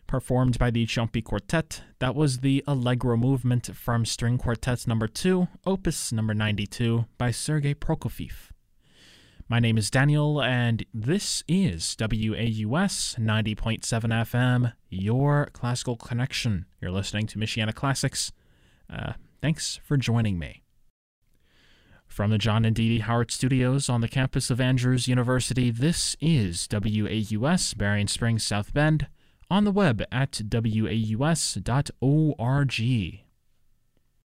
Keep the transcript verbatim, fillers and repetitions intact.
performed by the Ciompi Quartet. That was the Allegro movement from String Quartet number two, opus number ninety-two, by Sergei Prokofiev. My name is Daniel, and this is W A U S ninety point seven F M, your classical connection. You're listening to Michiana Classics. Uh, thanks for joining me. From the John and Dee Dee Howard Studios on the campus of Andrews University, this is W A U S, Berrien Springs, South Bend, on the web at W A U S dot org.